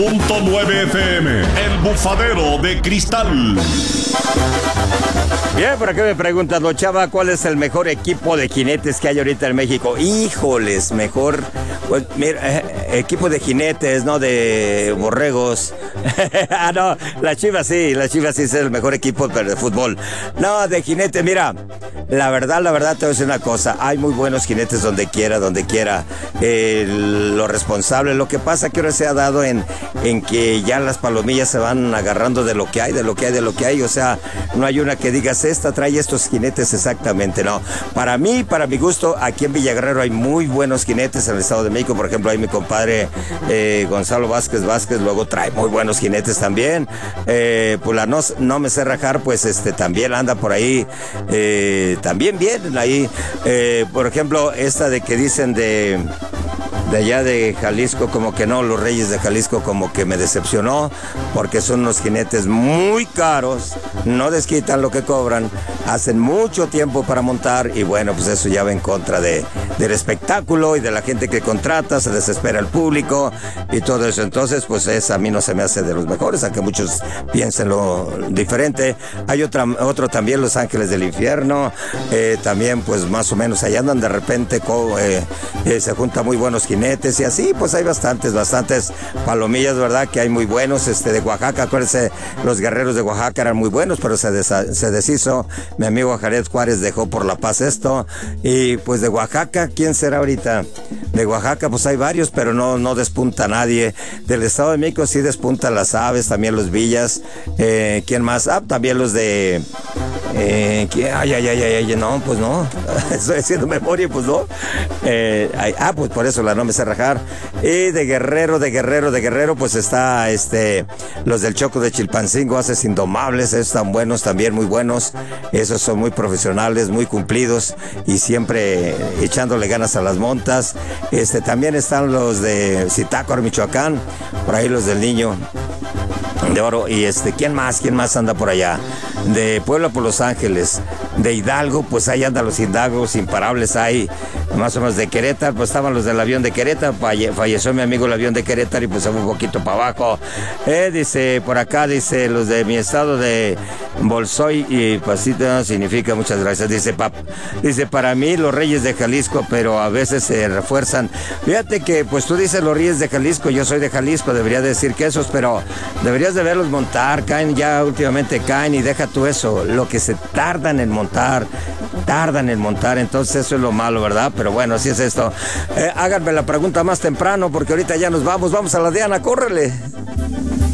.9 FM, El Bufadero de Cristal. Bien, por acá me preguntan, don Chava, ¿cuál es el mejor equipo de jinetes que hay ahorita en México? Híjoles, mejor, pues, mira, equipo de jinetes, no de borregos. Ah, no, la Chivas sí es el mejor equipo de fútbol. No, de jinetes, mira, la verdad, te voy a decir una cosa, hay muy buenos jinetes donde quiera. Lo responsable, lo que pasa que ahora se ha dado en que ya las palomillas se van agarrando de lo que hay, o sea, no hay una que digas, esta trae estos jinetes exactamente, no. Para mi gusto, aquí en Villaguerrero hay muy buenos jinetes en el Estado de México, por ejemplo, ahí mi compadre Gonzalo Vázquez, luego trae muy buenos jinetes también, pues no me sé rajar, pues también anda por ahí, también bien ahí, por ejemplo, esta de que dicen de allá de Jalisco, como que no, los Reyes de Jalisco como que me decepcionó, porque son unos jinetes muy caros, no desquitan lo que cobran, hacen mucho tiempo para montar, y bueno, pues eso ya va en contra del espectáculo y de la gente que contrata, se desespera el público y todo eso. Entonces, pues a mí no se me hace de los mejores, aunque muchos piensen lo diferente. Hay otro también, Los Ángeles del Infierno, también pues más o menos allá andan de repente, se juntan muy buenos jinetes, y así pues hay bastantes palomillas, ¿verdad? Que hay muy buenos, de Oaxaca, acuérdense, los guerreros de Oaxaca eran muy buenos, pero se deshizo, mi amigo Jared Juárez dejó por La Paz esto, y pues de Oaxaca, ¿quién será ahorita? De Oaxaca pues hay varios, pero no despunta nadie. Del Estado de México sí despuntan las aves, también los villas, ¿quién más? También los de... no, pues no, estoy haciendo memoria, pues no, pues por eso la no me sé rajar. Y de Guerrero, pues está los del Choco de Chilpancingo, Haces Indomables, esos están buenos, también muy buenos, esos son muy profesionales, muy cumplidos y siempre echándole ganas a las montas. También están los de Zitácuaro, Michoacán, por ahí los del Niño de Oro, y ¿quién más anda por allá? De Puebla por Los Ángeles, de Hidalgo, pues ahí andan los hidalgos imparables, hay más o menos. De Querétaro, pues estaban los del avión de Querétaro, falleció mi amigo el avión de Querétaro y pues se fue un poquito para abajo. Dice, por acá, dice, los de mi estado de Bolsoy y Pasita significa, muchas gracias, dice, para mí los Reyes de Jalisco, pero a veces se refuerzan. Fíjate que, pues tú dices los Reyes de Jalisco, yo soy de Jalisco, debería decir que esos, pero deberías de verlos montar, últimamente caen y deja tú eso, lo que se tardan en montar, entonces eso es lo malo, ¿verdad? Pero bueno, así es esto. Háganme la pregunta más temprano, porque ahorita ya nos vamos a la Diana, córrele.